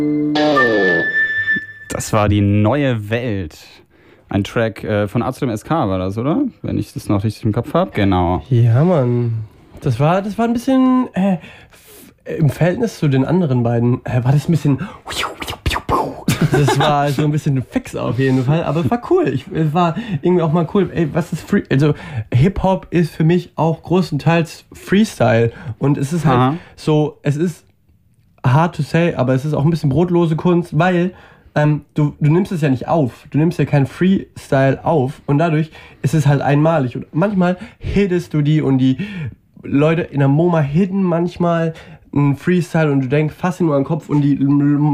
Das war die neue Welt. Ein Track von A zu dem SK war das, oder? Wenn ich das noch richtig im Kopf habe. Genau. Ja, Mann. Das war ein bisschen im Verhältnis zu den anderen beiden, war das ein bisschen... Das war so ein bisschen fix auf jeden Fall, aber es war cool. Es war irgendwie auch mal cool. Ey, was ist Free? Also Hip-Hop ist für mich auch größtenteils Freestyle und es ist halt so, es ist hard to say, aber es ist auch ein bisschen brotlose Kunst, weil du nimmst es ja nicht auf. Du nimmst ja keinen Freestyle auf und dadurch ist es halt einmalig. Und manchmal hittest du die und die Leute in der MoMA hitten manchmal ein Freestyle und du denkst fast nur an den Kopf und die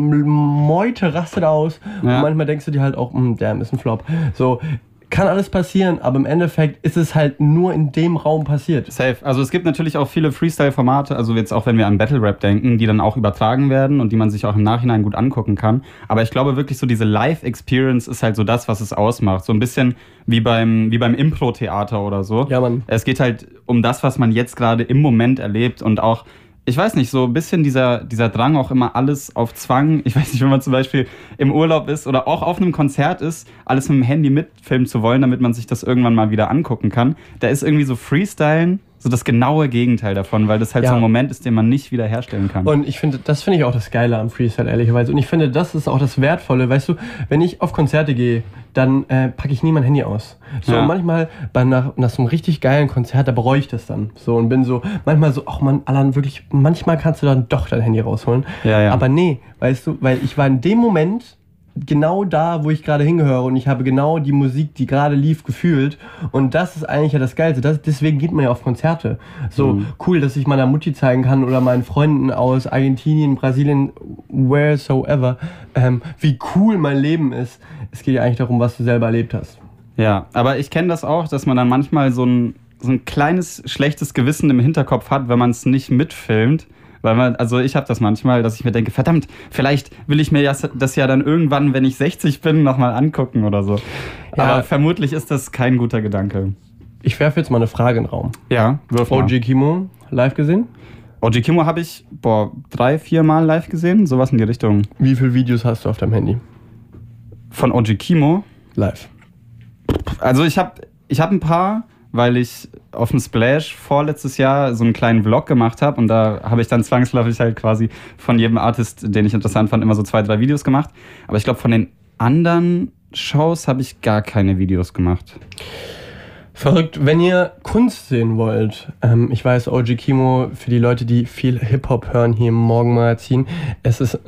Meute rastet aus. Ja. Und manchmal denkst du dir halt auch, damn, ist ein Flop. So, kann alles passieren, aber im Endeffekt ist es halt nur in dem Raum passiert. Safe. Also es gibt natürlich auch viele Freestyle-Formate, also jetzt auch wenn wir an Battle-Rap denken, die dann auch übertragen werden und die man sich auch im Nachhinein gut angucken kann. Aber ich glaube wirklich so diese Live-Experience ist halt so das, was es ausmacht. So ein bisschen wie beim Impro-Theater oder so. Ja, Mann. Es geht halt um das, was man jetzt gerade im Moment erlebt und auch ich weiß nicht, so ein bisschen dieser Drang auch immer alles auf Zwang. Ich weiß nicht, wenn man zum Beispiel im Urlaub ist oder auch auf einem Konzert ist, alles mit dem Handy mitfilmen zu wollen, damit man sich das irgendwann mal wieder angucken kann. Da ist irgendwie so Freestylen so das genaue Gegenteil davon, weil das halt so ein Moment ist, den man nicht wieder herstellen kann. Und das finde ich auch das Geile am Freestyle, ehrlicherweise. Und ich finde, das ist auch das Wertvolle. Weißt du, wenn ich auf Konzerte gehe, dann packe ich nie mein Handy aus. So, manchmal nach so einem richtig geilen Konzert, da bereue ich das dann. So, und bin so, manchmal so, ach man, Alan, wirklich, manchmal kannst du dann doch dein Handy rausholen. Ja. Aber nee, weißt du, weil ich war in dem Moment genau da, wo ich gerade hingehöre und ich habe genau die Musik, die gerade lief, gefühlt und das ist eigentlich ja das Geilste. Deswegen geht man ja auf Konzerte. So cool, dass ich meiner Mutti zeigen kann oder meinen Freunden aus Argentinien, Brasilien, wheresoever, wie cool mein Leben ist. Es geht ja eigentlich darum, was du selber erlebt hast. Ja, aber ich kenne das auch, dass man dann manchmal so ein kleines schlechtes Gewissen im Hinterkopf hat, wenn man es nicht mitfilmt. Weil ich habe das manchmal, dass ich mir denke, verdammt, vielleicht will ich mir das ja dann irgendwann, wenn ich 60 bin, nochmal angucken oder so. Ja. Aber vermutlich ist das kein guter Gedanke. Ich werfe jetzt mal eine Frage in den Raum. Ja, wirf mal. OG Kimo live gesehen? OG Kimo habe ich 3-4 Mal live gesehen, sowas in die Richtung. Wie viele Videos hast du auf deinem Handy? Von OG Kimo? Live. Also ich hab ein paar, weil ich auf dem Splash vorletztes Jahr so einen kleinen Vlog gemacht habe und da habe ich dann zwangsläufig halt quasi von jedem Artist, den ich interessant fand, immer so 2-3 Videos gemacht. Aber ich glaube, von den anderen Shows habe ich gar keine Videos gemacht. Verrückt. Wenn ihr Kunst sehen wollt, ich weiß, OG Kimo, für die Leute, die viel Hip-Hop hören hier im Morgenmagazin, es ist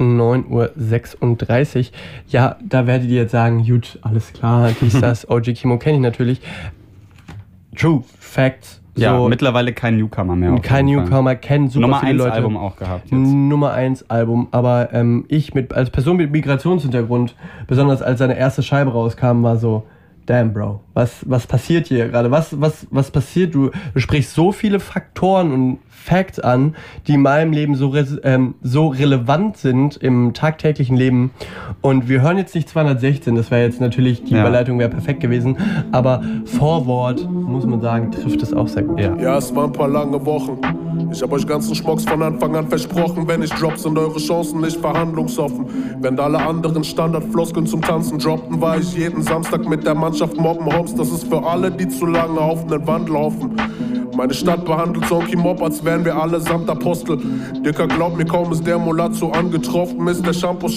9:36 Uhr. Ja, da werdet ihr jetzt sagen, gut, alles klar, das, OG Kimo kenne ich natürlich. True, Facts. So, ja, mittlerweile kein Newcomer mehr. Kein Newcomer, kennen super Nummer viele Leute. Nummer 1 Album auch gehabt jetzt. Nummer 1 Album, aber ich als Person mit Migrationshintergrund, besonders als seine erste Scheibe rauskam, war so, damn, Bro, was passiert hier gerade? Was passiert? Du sprichst so viele Faktoren und Facts an, die in meinem Leben so relevant sind im tagtäglichen Leben. Und wir hören jetzt nicht 216, das wäre jetzt natürlich, die Überleitung wäre perfekt gewesen, aber Vorwort, muss man sagen, trifft es auch sehr gut. Ja, es waren ein paar lange Wochen. Ich hab euch ganzen Schmocks von Anfang an versprochen. Wenn ich drop, sind eure Chancen nicht verhandlungsoffen. Während alle anderen Standardfloskeln zum Tanzen droppten, war ich jeden Samstag mit der Mannschaft mobben. Hops, das ist für alle, die zu lange auf den Wand laufen. Meine Stadt behandelt Zonky Mob, als wären wir allesamt Apostel. Dicker, glaub mir, kaum ist der Mulazzo angetroffen, ist der Shampoo